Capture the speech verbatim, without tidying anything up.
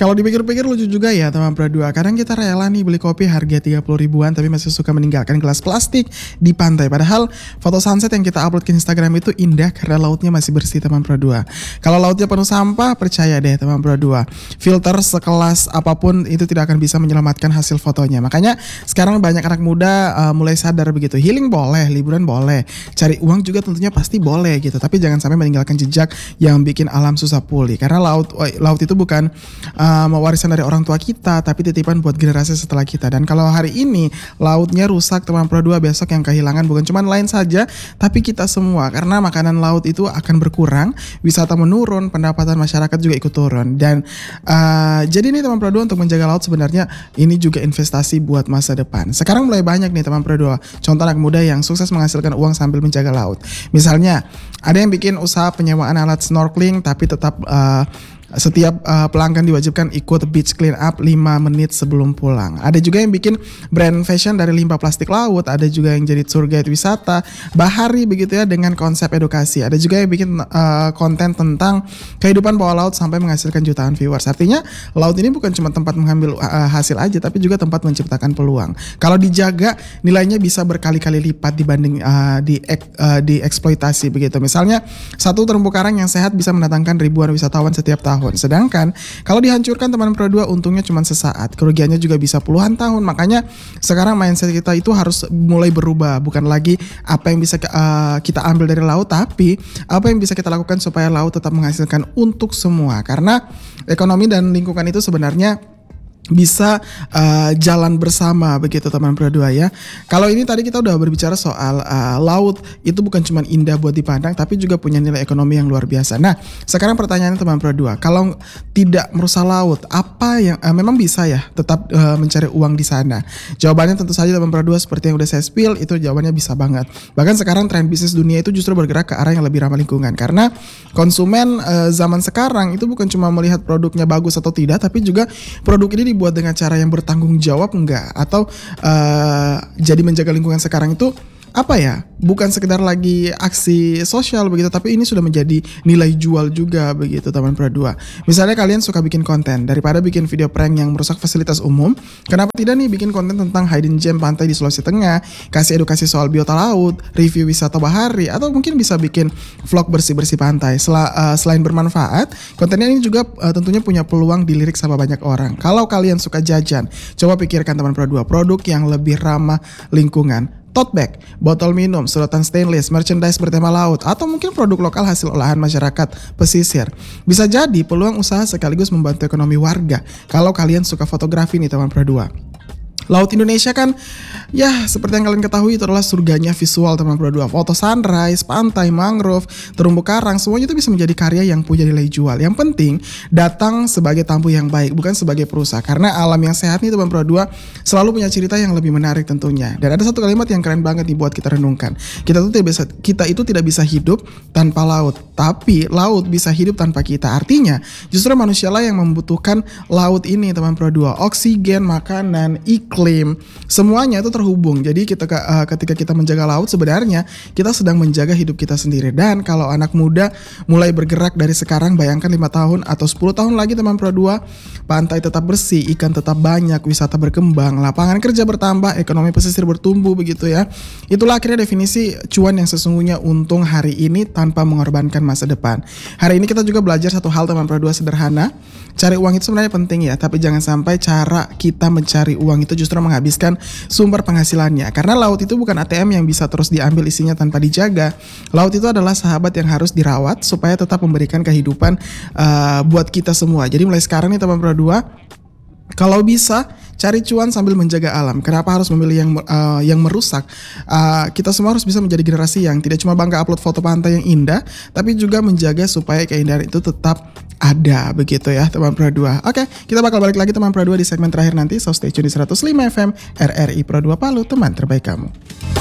Kalau dipikir-pikir lucu juga ya teman Pro dua. Kadang kita rela nih beli kopi harga tiga puluh ribuan tapi masih suka meninggalkan gelas plastik di pantai. Padahal foto sunset yang kita upload ke Instagram itu indah karena lautnya masih bersih teman Pro dua. Kalau lautnya penuh sampah, percaya deh teman Pro dua, filter sekelas apapun itu tidak akan bisa menyelamatkan hasil fotonya. Makanya sekarang banyak anak muda uh, mulai sadar begitu. Healing boleh, liburan boleh, cari uang juga tentunya pasti boleh gitu. Tapi jangan sampai meninggalkan jejak yang bikin alam susah pulih. Karena laut laut itu bukan uh, warisan dari orang tua kita, tapi titipan buat generasi setelah kita. Dan kalau hari ini lautnya rusak teman Pro dua, besok yang kehilangan bukan cuma lain saja, tapi kita semua. Karena makanan laut itu akan berkurang, wisata menurun, pendapatan masyarakat juga ikut turun. Dan uh, jadi nih teman Pro dua, untuk menjaga laut sebenarnya ini juga investasi buat masa depan. Sekarang mulai banyak nih teman Pro dua contoh anak muda yang sukses menghasilkan uang sambil menjaga laut. Misalnya ada yang bikin usaha penyewaan alat snorkeling tapi tetap uh, setiap uh, pelanggan diwajibkan ikut beach clean up lima menit sebelum pulang. Ada juga yang bikin brand fashion dari limbah plastik laut. Ada juga yang jadi tour guide wisata bahari begitu ya, dengan konsep edukasi. Ada juga yang bikin uh, konten tentang kehidupan bawah laut sampai menghasilkan jutaan viewers. Artinya laut ini bukan cuma tempat mengambil uh, hasil aja, tapi juga tempat menciptakan peluang. Kalau dijaga, nilainya bisa berkali-kali lipat dibanding uh, di uh, dieksploitasi begitu. Misalnya satu terumbu karang yang sehat bisa mendatangkan ribuan wisatawan setiap tahun. Sedangkan kalau dihancurkan teman Pro dua, untungnya cuma sesaat, kerugiannya juga bisa puluhan tahun. Makanya sekarang mindset kita itu harus mulai berubah, bukan lagi apa yang bisa uh, kita ambil dari laut, tapi apa yang bisa kita lakukan supaya laut tetap menghasilkan untuk semua. Karena ekonomi dan lingkungan itu sebenarnya bisa uh, jalan bersama begitu teman Pro dua ya. Kalau ini tadi kita udah berbicara soal uh, laut itu bukan cuma indah buat dipandang, tapi juga punya nilai ekonomi yang luar biasa. Nah sekarang pertanyaannya teman Pro dua, kalau tidak merusak laut, apa yang uh, memang bisa ya tetap uh, mencari uang di sana? Jawabannya tentu saja teman Pro dua, seperti yang udah saya spill, itu jawabannya bisa banget. Bahkan sekarang tren bisnis dunia itu justru bergerak ke arah yang lebih ramah lingkungan. Karena konsumen uh, zaman sekarang itu bukan cuma melihat produknya bagus atau tidak, tapi juga produk ini dibuat dengan cara yang bertanggung jawab enggak, atau uh, jadi menjaga lingkungan sekarang itu apa ya, bukan sekedar lagi aksi sosial begitu, tapi ini sudah menjadi nilai jual juga begitu teman Pro dua. Misalnya kalian suka bikin konten, daripada bikin video prank yang merusak fasilitas umum, kenapa tidak nih bikin konten tentang hidden gem pantai di Sulawesi Tengah, kasih edukasi soal biota laut, review wisata bahari, atau mungkin bisa bikin vlog bersih-bersih pantai. Sel- uh, selain bermanfaat, kontennya ini juga uh, tentunya punya peluang dilirik sama banyak orang. Kalau kalian suka jajan, coba pikirkan teman Pro dua, produk yang lebih ramah lingkungan. Tote bag, botol minum, sedotan stainless, merchandise bertema laut, atau mungkin produk lokal hasil olahan masyarakat pesisir. Bisa jadi peluang usaha sekaligus membantu ekonomi warga. Kalau kalian suka fotografi nih teman Pro dua. Laut Indonesia kan ya seperti yang kalian ketahui itu adalah surganya visual teman Pro dua. Foto sunrise, pantai, mangrove, terumbu karang, semuanya itu bisa menjadi karya yang punya nilai jual. Yang penting datang sebagai tamu yang baik, bukan sebagai perusak. Karena alam yang sehat nih teman Pro dua selalu punya cerita yang lebih menarik tentunya. Dan ada satu kalimat yang keren banget nih buat kita renungkan. Kita tuh tidak bisa, kita itu tidak bisa hidup tanpa laut, tapi laut bisa hidup tanpa kita. Artinya justru manusia lah yang membutuhkan laut ini teman Pro dua. Oksigen, makanan, iklim, semuanya itu terhubung. Jadi kita uh, ketika kita menjaga laut, sebenarnya kita sedang menjaga hidup kita sendiri. Dan kalau anak muda mulai bergerak dari sekarang, bayangkan lima tahun atau sepuluh tahun lagi teman Pro dua, pantai tetap bersih, ikan tetap banyak, wisata berkembang, lapangan kerja bertambah, ekonomi pesisir bertumbuh begitu ya. Itulah akhirnya definisi cuan yang sesungguhnya, untung hari ini tanpa mengorbankan masa depan. Hari ini kita juga belajar satu hal teman Pro dua sederhana. Cari uang itu sebenarnya penting ya, tapi jangan sampai cara kita mencari uang itu justru menghabiskan sumber penghasilannya. Karena laut itu bukan A T M yang bisa terus diambil isinya tanpa dijaga. Laut itu adalah sahabat yang harus dirawat supaya tetap memberikan kehidupan uh, buat kita semua. Jadi mulai sekarang nih teman Pro dua, kalau bisa cari cuan sambil menjaga alam. Kenapa harus memilih yang uh, yang merusak? Uh, kita semua harus bisa menjadi generasi yang tidak cuma bangga upload foto pantai yang indah, tapi juga menjaga supaya keindahan itu tetap ada begitu ya teman Pro dua. Oke, kita bakal balik lagi teman Pro dua di segmen terakhir nanti. So stay tune di seratus lima F M R R I Pro dua Palu, teman terbaik kamu.